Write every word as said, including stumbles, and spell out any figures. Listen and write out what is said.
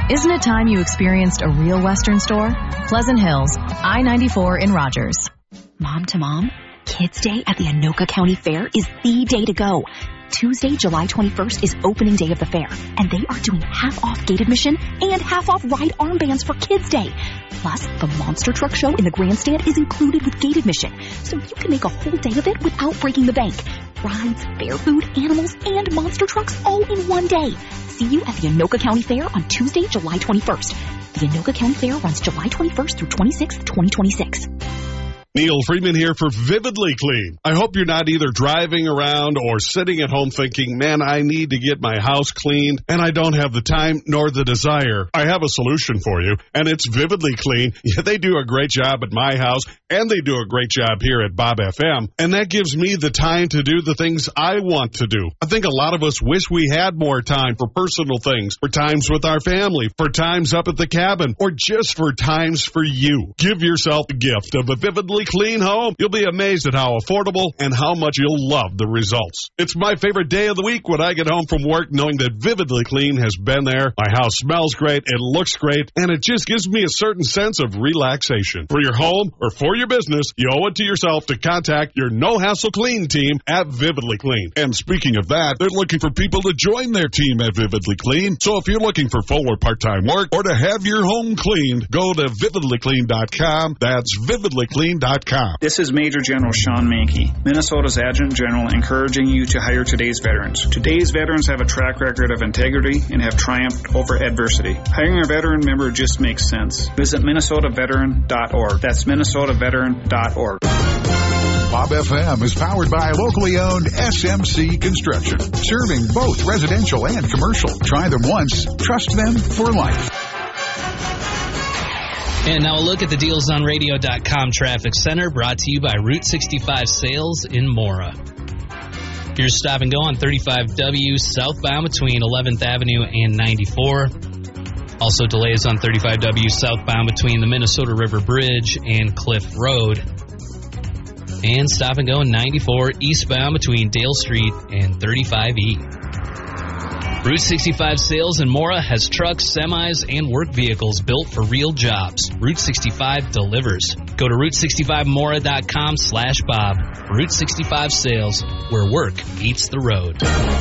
Isn't it time you experienced a real Western store? Pleasant Hills, I ninety-four in Rogers. Mom to mom, Kids Day at the Anoka County Fair is the day to go. Tuesday, July twenty-first is opening day of the fair, and they are doing half off gate admission and half off ride armbands for Kids Day. Plus, the monster truck show in the grandstand is included with gate admission, so you can make a whole day of it without breaking the bank. Rides, fair food, animals, and monster trucks all in one day. See you at the Anoka County Fair on Tuesday, July twenty-first. The Anoka County Fair runs July twenty-first through twenty-sixth, twenty twenty-six. Neil Freeman here for Vividly Clean. I hope you're not either driving around or sitting at home thinking, man, I need to get my house cleaned and I don't have the time nor the desire. I have a solution for you, and it's Vividly Clean. Yeah, they do a great job at my house, and they do a great job here at Bob F M, and that gives me the time to do the things I want to do. I think a lot of us wish we had more time for personal things, for times with our family, for times up at the cabin, or just for times for you. Give yourself the gift of a Vividly Clean home. You'll be amazed at how affordable and how much you'll love the results. It's my favorite day of the week when I get home from work knowing that Vividly Clean has been there. My house smells great, it looks great, and it just gives me a certain sense of relaxation. For your home or for your business, you owe it to yourself to contact your no-hassle clean team at Vividly Clean. And speaking of that, they're looking for people to join their team at Vividly Clean. So if you're looking for full or part-time work or to have your home cleaned, go to vividly clean dot com. That's vividly clean dot com. This is Major General Sean Mankey, Minnesota's Adjutant General, encouraging you to hire today's veterans. Today's veterans have a track record of integrity and have triumphed over adversity. Hiring a veteran member just makes sense. Visit minnesota veteran dot org. That's minnesota veteran dot org. Bob F M is powered by locally owned S M C Construction, serving both residential and commercial. Try them once, trust them for life. And now a look at the deals on radio dot com Traffic Center, brought to you by Route sixty-five Sales in Mora. Here's stop and go on thirty-five W southbound between eleventh Avenue and ninety-four. Also delays on thirty-five W southbound between the Minnesota River Bridge and Cliff Road. And stop and go in ninety-four eastbound between Dale Street and thirty-five E. Route sixty-five Sales in Mora has trucks, semis, and work vehicles built for real jobs. Route sixty-five delivers. Go to route sixty-five mora dot com slash Bob. Route sixty-five Sales, where work meets the road.